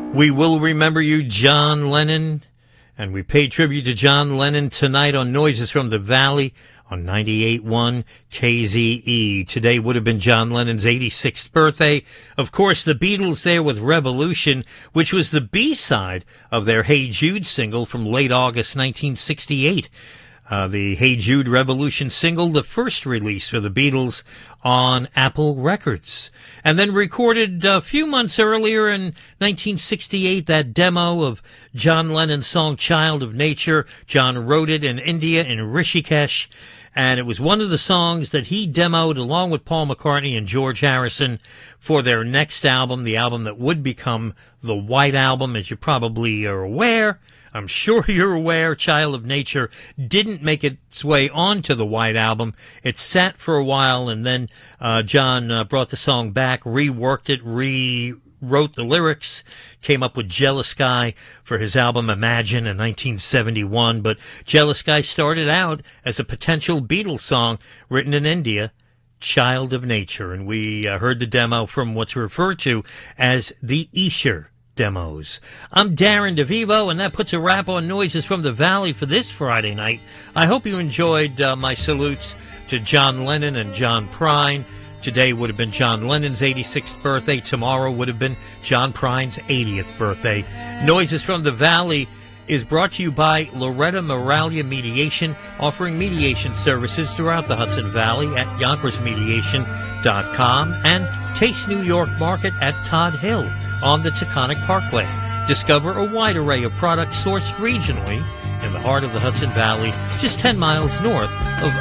We will remember you, John Lennon, and we pay tribute to John Lennon tonight on Noises from the Valley on 98.1 KZE. Today would have been John Lennon's 86th birthday. Of course, the Beatles there with Revolution, which was the B-side of their Hey Jude single from late August 1968. The Hey Jude Revolution single, the first release for the Beatles on Apple Records. And then recorded a few months earlier in 1968, that demo of John Lennon's song Child of Nature. John wrote it in India, in Rishikesh, and it was one of the songs that he demoed along with Paul McCartney and George Harrison for their next album, the album that would become the White Album, as you probably are aware. I'm sure you're aware, Child of Nature didn't make its way onto the White Album. It sat for a while, and then John brought the song back, reworked it, rewrote the lyrics, came up with Jealous Guy for his album Imagine in 1971. But Jealous Guy started out as a potential Beatles song written in India, Child of Nature. And we heard the demo from what's referred to as the Esher demos. I'm Darren DeVivo, and that puts a wrap on Noises from the Valley for this Friday night. I hope you enjoyed my salutes to John Lennon and John Prine. Today would have been John Lennon's 86th birthday. Tomorrow would have been John Prine's 80th birthday. Noises from the Valley is brought to you by Loretta Moralia Mediation, offering mediation services throughout the Hudson Valley at YonkersMediation.com and Taste New York Market at Todd Hill on the Taconic Parkway. Discover a wide array of products sourced regionally in the heart of the Hudson Valley, just 10 miles north of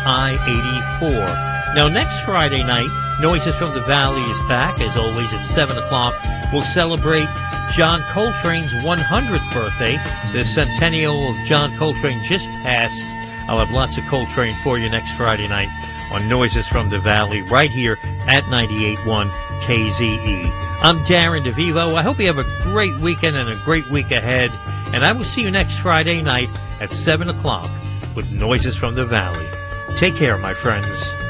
I-84. Now, next Friday night, Noises from the Valley is back, as always, at 7 o'clock. We'll celebrate John Coltrane's 100th birthday. The centennial of John Coltrane just passed. I'll have lots of Coltrane for you next Friday night on Noises from the Valley, right here at 98.1 KZE. I'm Darren DeVivo. I hope you have a great weekend and a great week ahead. And I will see you next Friday night at 7 o'clock with Noises from the Valley. Take care, my friends.